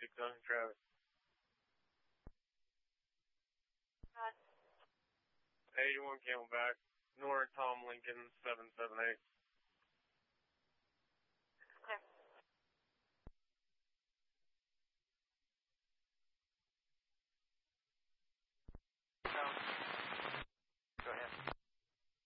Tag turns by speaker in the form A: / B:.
A: 226 on Travis. 81 Camelback, Nora Tom Lincoln 778.